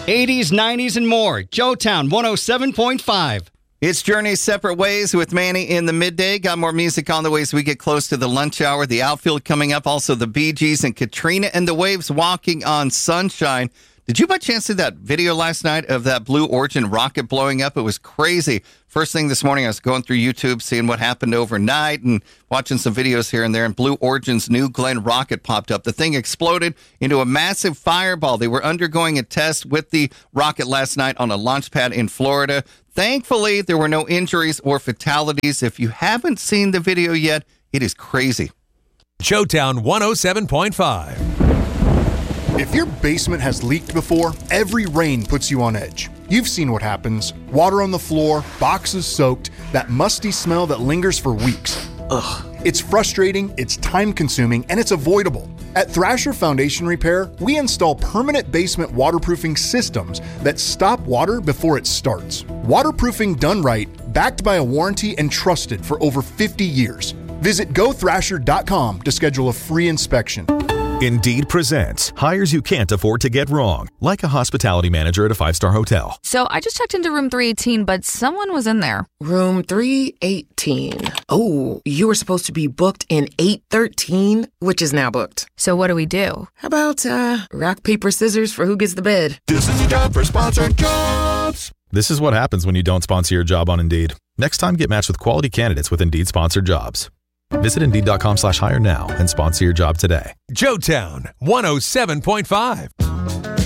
80s, 90s, and more. Joetown 107.5. It's Journey's Separate Ways with Manny in the midday. Got more music on the way as we get close to the lunch hour. The outfield coming up. Also, the Bee Gees and Katrina and the Waves walking on sunshine. Did you by chance see that video last night of that Blue Origin rocket blowing up? It was crazy. First thing this morning, I was going through YouTube, seeing what happened overnight and watching some videos here and there, and Blue Origin's New Glenn rocket popped up. The thing exploded into a massive fireball. They were undergoing a test with the rocket last night on a launch pad in Florida. Thankfully, there were no injuries or fatalities. If you haven't seen the video yet, it is crazy. Joetown 107.5. If your basement has leaked before, every rain puts you on edge. You've seen what happens. Water on the floor, boxes soaked, that musty smell that lingers for weeks. Ugh. It's frustrating, it's time-consuming, and it's avoidable. At Thrasher Foundation Repair, we install permanent basement waterproofing systems that stop water before it starts. Waterproofing done right, backed by a warranty and trusted for over 50 years. Visit gothrasher.com to schedule a free inspection. Indeed presents hires you can't afford to get wrong, like a hospitality manager at a 5-star hotel. So I just checked into room 318, but someone was in there. Room 318. Oh, you were supposed to be booked in 813, which is now booked. So what do we do? How about rock, paper, scissors for who gets the bed? This is a job for Sponsored Jobs. This is what happens when you don't sponsor your job on Indeed. Next time, get matched with quality candidates with Indeed Sponsored Jobs. Visit Indeed.com/hire now and sponsor your job today. Joetown 107.5.